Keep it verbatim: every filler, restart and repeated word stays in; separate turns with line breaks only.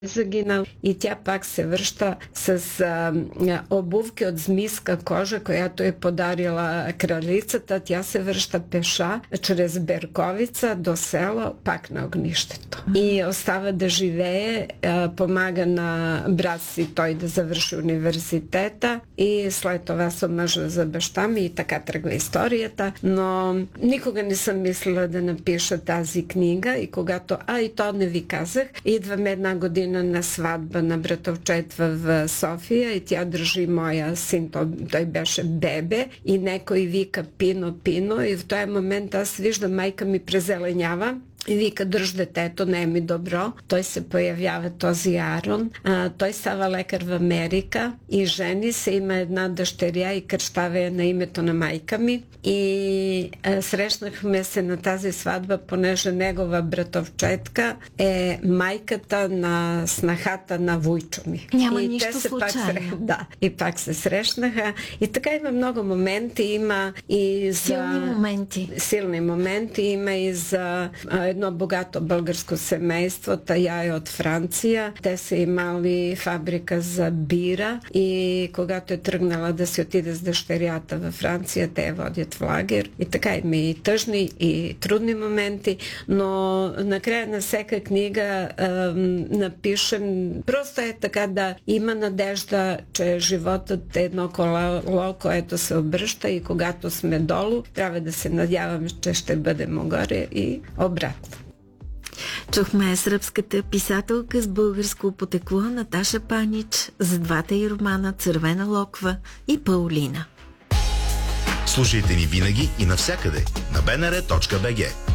загинал и тя пак се връща с а, обувки от змийска кожа, която е подарила кралицата. Тя се връща пеша чрез Берковица до село, пак на огнището. И остава да живее, а, помага на брат си той да завърши университета и след това се омъжва за баща ми и така тръгва историята. Но никога не съм мислила да напиша тази книга и когато, а и то не ви казах, идваме една година на сватба на братовчет в София и тя държи моя син, той, той беше бебе и някой вика Пино, Пино и в този момент аз виждам майка ми презеленява и вика, дръж детето, не е ми добро. Той се появява, този Арон. А, той става лекар в Америка и жени се, има една дъщеря и кръщава я на името на майка ми. И а, срещнахме се на тази сватба, понеже негова братовчетка е майката на снахата на вуйчо ми.
Няма
и
нищо
се
случайно.
Пак сре... Да, и пак се срещнаха. И така има много моменти, има и за...
Силни моменти.
Силни моменти, има и за едно богато българско семейство, тая е от Франция. Те са имали фабрика за бира и когато е тръгнала да си отиде с дъщерята във Франция, те я водят в лагер. И така има и тъжни, и трудни моменти, но накрая на всяка книга е, напишем, просто е така да има надежда, че животът е едно колело, което се обръща и когато сме долу, трябва да се надяваме, че ще бъдем горе и обратно.
Чухме сръбската писателка с българско потекло Наташа Панич за двата й романа Цървена локва и Паулина.
Слушайте ни винаги и навсякъде на б н р точка б г.